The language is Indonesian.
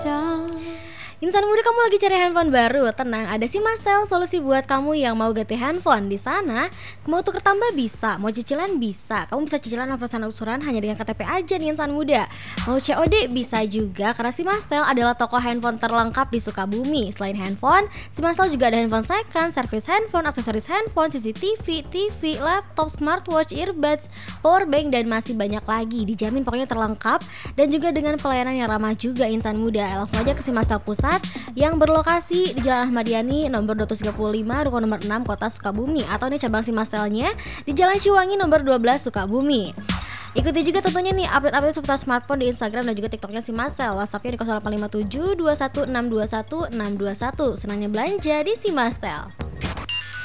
Insan muda, kamu lagi cari handphone baru? Tenang, ada si Mastel, solusi buat kamu yang mau ganti handphone. Di sana, mau tuker tambah bisa, mau cicilan bisa. Kamu bisa cicilan 0% angsuran hanya dengan KTP aja nih insan muda. Mau COD bisa juga, karena si Mastel adalah toko handphone terlengkap di Sukabumi. Selain handphone, si Mastel juga ada handphone second, servis handphone, aksesoris handphone, CCTV, TV, laptop, smartwatch, earbuds, powerbank, dan masih banyak lagi. Dijamin pokoknya terlengkap dan juga dengan pelayanan yang ramah juga insan muda. Langsung aja ke si Mastel Pusat yang berlokasi di Jalan Ahmad Yani nomor 235 Ruko nomor 6 Kota Sukabumi, atau nih cabang si Mastelnya di Jalan Ciwangi nomor 12 Sukabumi. Ikuti juga tentunya nih update-update seputar smartphone di Instagram dan juga TikToknya si Mastel. WhatsAppnya di 0857 21 621 621. Senangnya belanja di si Mastel.